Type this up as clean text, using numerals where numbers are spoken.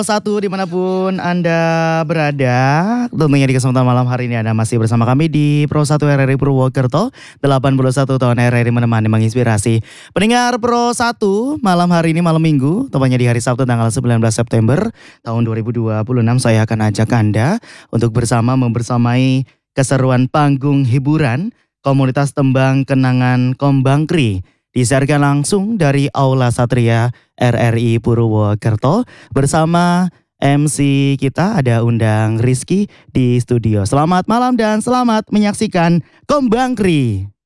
Satu dimanapun Anda berada, tentunya di kesempatan malam hari ini Anda masih bersama kami di Pro 1 RRI Purwokerto. 81 tahun RRI menemani menginspirasi. Pendengar Pro 1, malam hari ini malam minggu, tepatnya di hari Sabtu tanggal 19 September tahun 2026, saya akan ajak Anda untuk membersamai keseruan panggung hiburan komunitas tembang kenangan Kombangkri. Disiarkan langsung dari Aula Satria RRI Purwokerto bersama MC kita ada undang Rizky di studio. Selamat malam dan selamat menyaksikan Kombangkri.